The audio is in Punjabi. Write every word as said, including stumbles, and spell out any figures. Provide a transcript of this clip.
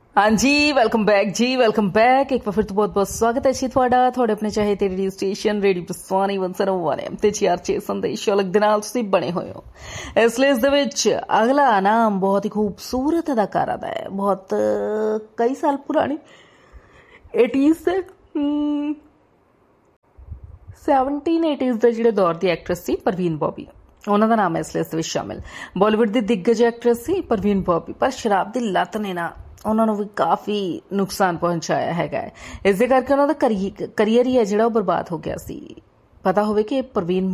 हाँ जी, वेलकम बैक जी, वेलकम बैक। एक बार फिर तो बहुत बहुत स्वागत है जी ਤੁਹਾਡਾ ਤੁਹਾਡੇ ਆਪਣੇ ਚਾਹੇ ਤੇ ਰੇਡੀਓ ਸਟੇਸ਼ਨ ਰੇਡੀਓ ਪ੍ਰਸਾਨੀ ਇੱਕ ਸੌ ਇੱਕ ਤੇ ਚਾਰ ਸੰਦੇਸ਼ ਅਲੱਗ ਦੇ ਨਾਲ ਤੁਸੀਂ ਬਣੇ ਹੋਏ ਹੋ। ਇਸ ਲਈ ਇਸ ਦੇ ਵਿੱਚ ਅਗਲਾ ਨਾਮ ਬਹੁਤ ਹੀ ਖੂਬਸੂਰਤ ਅਦਾਕਾਰਾ ਦਾ ਹੈ, ਬਹੁਤ ਕਈ ਸਾਲ ਪੁਰਾਣੀ एटीज़ ਦੇ ਸੈਵਨਟੀਨ एटीज़ ਦੇ ਜਿਹੜੇ ਦੌਰ ਦੀ ਐਕਟਰੈਸ ਸੀ ਪਰਵੀਨ ਬੌਬੀ, ਉਹਨਾਂ ਦਾ ਨਾਮ ਇਸ ਲਿਸਟ ਵਿੱਚ ਸ਼ਾਮਿਲ। ਬਾਲੀਵੁੱਡ ਦੀ ਦਿੱਗਜ ਐਕਟਰੈਸ ਸੀ ਪਰਵੀਨ ਬੌਬੀ, ਪਰ ਸ਼ਰਾਬ ਦੀ ਲੱਤ ਨੇ ਨਾ ਉਹਨਾਂ ਨੂੰ ਵੀ ਕਾਫੀ ਨੁਕਸਾਨ ਪਹੁੰਚਾਇਆ ਹੈਗਾ। ਇਸੇ ਕਰਕੇ ਉਹਨਾਂ ਦਾ ਕਰੀਅਰ ਹੀ ਹੈ ਜਿਹੜਾ ਉਹ ਬਰਬਾਦ ਹੋ ਗਿਆ ਸੀ। ਪਤਾ ਹੋਵੇ ਕਿ ਪਰਵੀਨ